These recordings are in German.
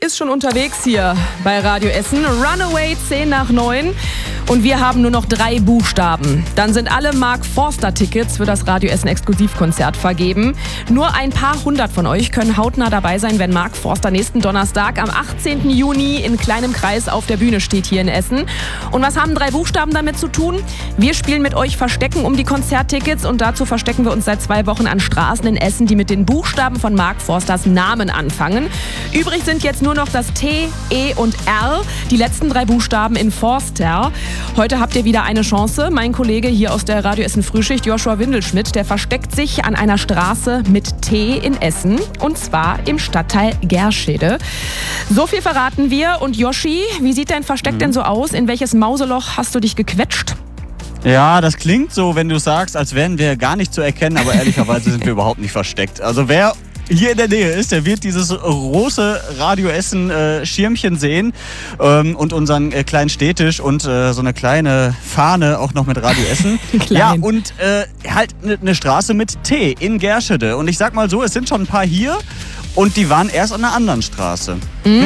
ist schon unterwegs hier bei Radio Essen. Runaway 10 nach 9. Und wir haben nur noch 3 Buchstaben. Dann sind alle Mark Forster-Tickets für das Radio Essen Exklusivkonzert vergeben. Nur ein paar hundert von euch können hautnah dabei sein, wenn Mark Forster nächsten Donnerstag am 18. Juni in kleinem Kreis auf der Bühne steht hier in Essen. Und was haben 3 Buchstaben damit zu tun? Wir spielen mit euch Verstecken um die Konzerttickets und dazu verstecken wir uns seit 2 Wochen an Straßen in Essen, die mit den Buchstaben von Mark Forsters Namen anfangen. Übrig sind jetzt nur noch das T, E und R, die letzten 3 Buchstaben in Forster. Heute habt ihr wieder eine Chance. Mein Kollege hier aus der Radio Essen Frühschicht, Joshua Windelschmidt, der versteckt sich an einer Straße mit T in Essen und zwar im Stadtteil Gerschede. So viel verraten wir. Und Joshi, wie sieht dein Versteck denn so aus? In welches Mauseloch hast du dich gequetscht? Ja, das klingt so, wenn du sagst, als wären wir gar nicht zu erkennen, aber ehrlicherweise sind wir überhaupt nicht versteckt. Also wer hier in der Nähe ist, der wird dieses große Radio Essen Schirmchen sehen und unseren kleinen Städtisch und so eine kleine Fahne auch noch mit Radio Essen. Ja, und halt eine Straße mit T in Gerschede. Und ich sag mal so, es sind schon ein paar hier und die waren erst an einer anderen Straße.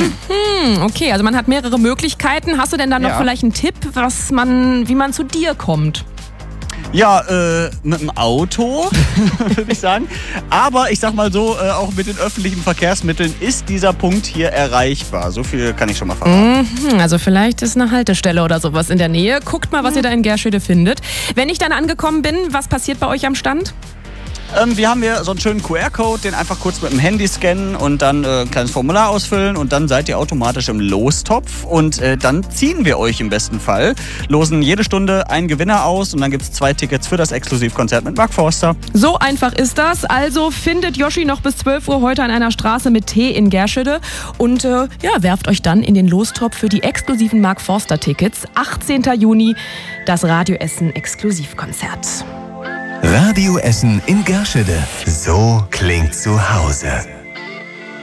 Okay, also man hat mehrere Möglichkeiten. Hast du denn dann noch vielleicht einen Tipp, wie man zu dir kommt? Ja, mit dem Auto, würde ich sagen. Aber ich sag mal so, auch mit den öffentlichen Verkehrsmitteln ist dieser Punkt hier erreichbar. So viel kann ich schon mal verraten. Also vielleicht ist eine Haltestelle oder sowas in der Nähe. Guckt mal, was ihr da in Gerschede findet. Wenn ich dann angekommen bin, was passiert bei euch am Stand? Wir haben hier so einen schönen QR-Code, den einfach kurz mit dem Handy scannen und dann ein kleines Formular ausfüllen und dann seid ihr automatisch im Lostopf und dann ziehen wir euch im besten Fall, losen jede Stunde einen Gewinner aus und dann gibt es 2 Tickets für das Exklusivkonzert mit Mark Forster. So einfach ist das. Also findet Joshi noch bis 12 Uhr heute an einer Straße mit T in Gerschede und werft euch dann in den Lostopf für die exklusiven Mark Forster Tickets. 18. Juni, das Radio Essen Exklusivkonzert. Radio Essen in Gerschede. So klingt zu Hause.